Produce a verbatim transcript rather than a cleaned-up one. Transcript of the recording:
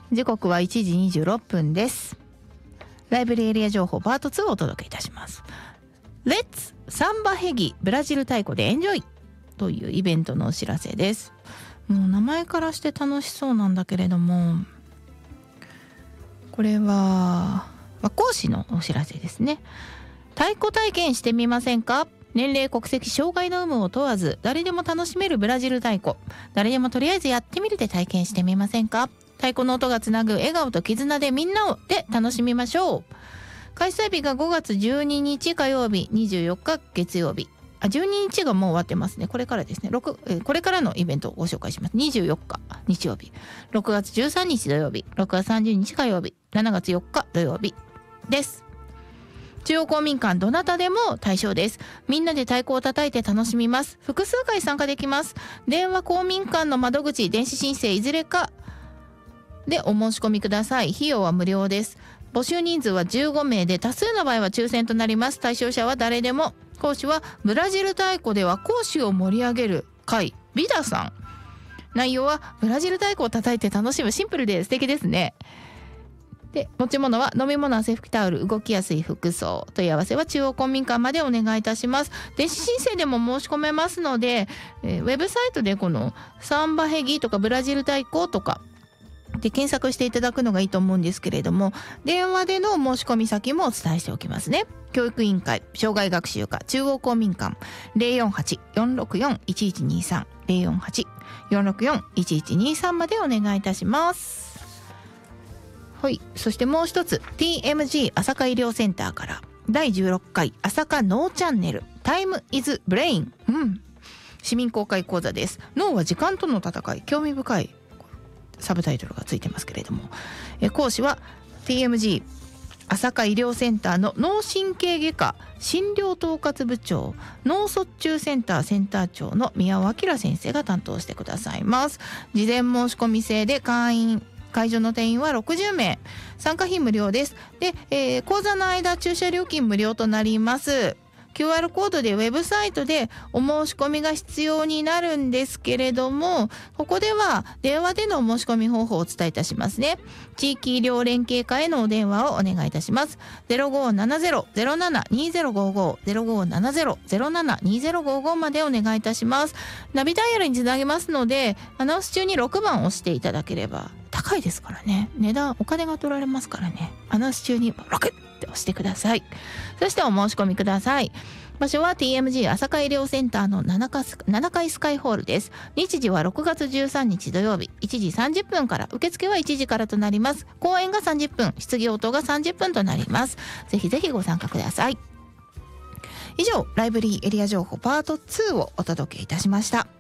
時刻はいちじにじゅうろっぷんです。ライブリーエリア情報パートツーをお届けいたします。レッツサンバヘギブラジル太鼓でエンジョイというイベントのお知らせです。もう名前からして楽しそうなんだけれども、これは和光市のお知らせですね。太鼓体験してみませんか？年齢、国籍、障害の有無を問わず誰でも楽しめるブラジル太鼓。誰でもとりあえずやってみるで体験してみませんか？太鼓の音がつなぐ笑顔と絆でみんなをで楽しみましょう。開催日がごがつじゅうににち火曜日、にじゅうよっか月曜日。あ、じゅうににちがもう終わってますね。これからですね。6えこれからのイベントをご紹介します。にじゅうよっか日曜日、ろくがつじゅうさんにち土曜日、ろくがつさんじゅうにち火曜日、しちがつよっか土曜日です。中央公民館どなたでも対象です。みんなで太鼓を叩いて楽しみます。複数回参加できます。電話、公民館の窓口、電子申請いずれかでお申し込みください。費用は無料です。募集人数はじゅうごめいで、多数の場合は抽選となります。対象者は誰でも。講師はブラジル太鼓では講師を盛り上げる会ビダさん。内容はブラジル太鼓を叩いて楽しむ、シンプルで素敵ですね。で、持ち物は飲み物はセーフティータオル、動きやすい服装。問い合わせは中央公民館までお願いいたします。電子申請でも申し込めますので、えー、ウェブサイトでこのサンバヘギとかブラジル太鼓とかで検索していただくのがいいと思うんですけれども、電話での申し込み先もお伝えしておきますね。教育委員会、障害学習課、中央公民館 ゼロよんはち よんろくよん いちいちにさん ゼロよんはち よんろくよん いちいちにさんまでお願いいたします。はい、そしてもう一つ ティーエムジー 朝霞医療センターからだいじゅうろっかい朝霞脳チャンネルタイムイズブレイン、うん、市民公開講座です。脳は時間との戦い、興味深いサブタイトルがついてますけれども、え講師は ティーエムジー 朝霞医療センターの脳神経外科診療統括部長、脳卒中センターセンター長の宮尾明先生が担当してくださいます。事前申し込み制で会員会場の定員はろくじゅうめい、参加費無料です。で、えー、講座の間駐車料金無料となります。キューアール コードでウェブサイトでお申し込みが必要になるんですけれども、ここでは電話でのお申し込み方法をお伝えいたしますね。地域医療連携課へのお電話をお願いいたします。ゼロごーななゼロ ゼロなな にゼロごご ゼロごーななゼロ ゼロなな にゼロごごまでお願いいたします。ナビダイヤルにつなげますので、アナウンス中にろくばん押していただければ、高いですからね、値段お金が取られますからね、アナウンス中にろくって押してください。そしてお申し込みください。場所は ティーエムジー 朝霞医療センターのななかいスカイホールです。日時はろくがつじゅうさんにち土曜日いちじさんじゅっぷんから、受付はいちじからとなります。講演がさんじゅっぷん、質疑応答がさんじゅっぷんとなります。ぜひぜひご参加ください。以上、ライブリーエリア情報パートツーをお届けいたしました。